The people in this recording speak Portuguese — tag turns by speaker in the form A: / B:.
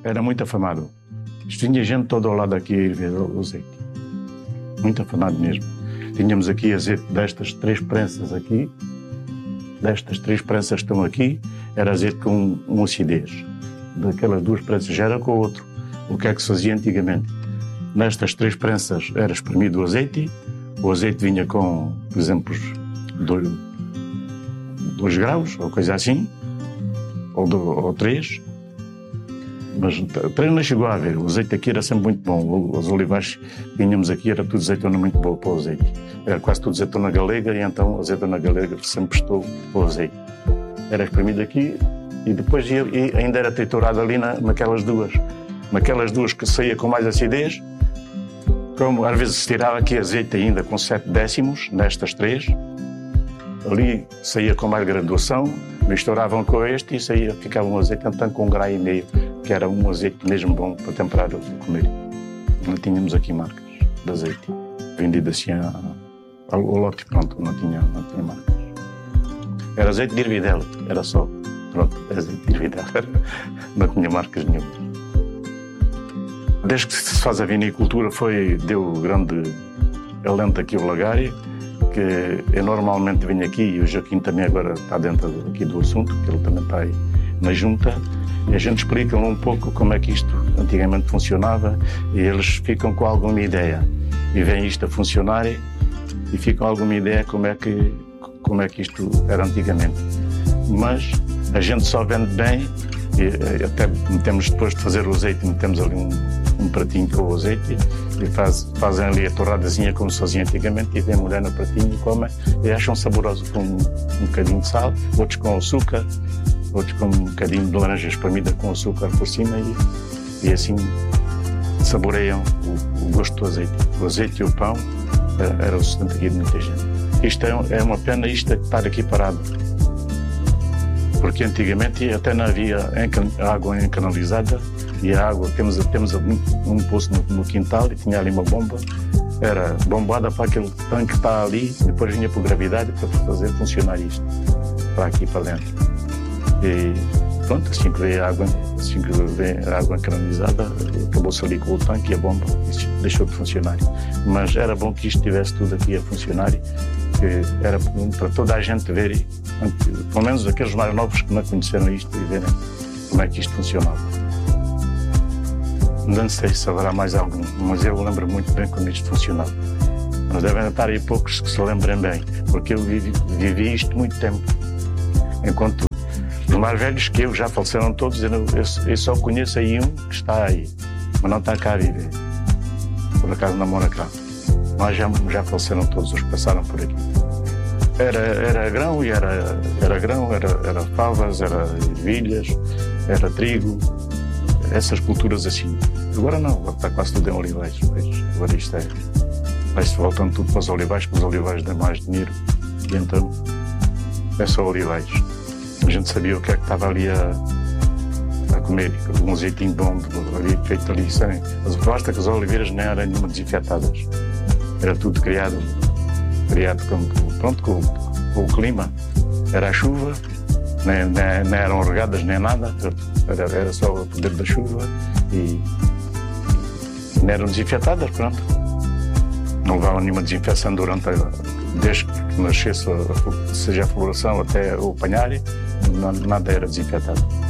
A: era muito afamado. Tinha gente todo ao lado aqui a ir ver o azeite. Muito afamado mesmo. Tínhamos aqui azeite destas 3 prensas aqui. Destas 3 prensas que estão aqui, era azeite com uma acidez. Daquelas 2 prensas já era com o outro. O que é que se fazia antigamente? Nestas 3 prensas era espremido o azeite vinha com, por exemplo, 2 graus, ou coisa assim, ou 3. Mas 3 não chegou a haver. O azeite aqui era sempre muito bom. Os olivais que tínhamos aqui era tudo azeitona muito boa para o azeite. Era quase tudo azeitona galega, e então a azeitona galega sempre prestou o azeite. Era espremido aqui e depois ainda era triturado ali naquelas duas. Naquelas 2 que saía com mais acidez, como às vezes se tirava aqui azeite ainda com 7 décimos, nestas 3, ali saía com mais graduação, misturavam com este e ficava um azeite então com 1,5 graus, que era um azeite mesmo bom para temperar o comer. Não tínhamos aqui marcas de azeite, vendido assim ao lote, pronto, não tinha marcas. Era azeite de ervidel, era só, pronto, azeite de ervidel, não tinha marcas nenhuma. Desde que se faz a vinicultura deu grande alento aqui o Lagares, que eu normalmente venho aqui, e o Joaquim também agora está dentro aqui do assunto, que ele também está aí na junta, e a gente explica um pouco como é que isto antigamente funcionava, e eles ficam com alguma ideia, e veem isto a funcionar, e ficam com alguma ideia como é que isto era antigamente. Mas a gente só vende bem, e até metemos depois de fazer o azeite, metemos ali um pratinho com o azeite e fazem ali a torradazinha como se fazia antigamente, e vem a mulher no pratinho e comem e acham saboroso com um bocadinho de sal, outros com açúcar, outros com um bocadinho de laranja espremida com açúcar por cima, e assim saboreiam o gosto do azeite. O azeite e o pão era o sustento aqui de muita gente. Isto é uma pena estar aqui parado, porque antigamente até não havia água encanalizada, e a água, temos um poço no quintal e tinha ali uma bomba, era bombada para aquele tanque que está ali, depois vinha por gravidade para fazer funcionar isto, para aqui para dentro. E pronto, assim que veio a água encanalizada, acabou-se ali com o tanque e a bomba, isso deixou de funcionar. Mas era bom que isto tivesse tudo aqui a funcionar, que era para toda a gente ver, pelo menos aqueles mais novos que não conheceram isto, e verem como é que isto funcionava. Não sei se haverá mais algum, mas eu lembro muito bem como isto funcionava. Mas devem estar aí poucos que se lembrem bem, porque eu vivi isto muito tempo. Enquanto os mais velhos que eu já faleceram todos, eu só conheço aí um que está aí, mas não está cá a viver. Por acaso não mora cá. Mas já faleceram todos os que passaram por aqui. Era grão, e era grão, era favas, era ervilhas, era trigo, essas culturas assim. Agora não, agora está quase tudo em olivais. Agora isto vai-se voltando tudo para os olivais, porque os olivais dão mais dinheiro, e então é só olivais. A gente sabia o que é que estava ali a comer, um azeitinho bom ali, feito ali, sabem? Basta que as oliveiras nem eram nenhuma desinfetadas. Era tudo criado com o clima. Era a chuva, nem eram regadas nem nada, era só o poder da chuva, e não eram desinfetadas, pronto. Não levavam nenhuma desinfecção desde que nascesse, seja a floração até o apanhar, nada era desinfetado.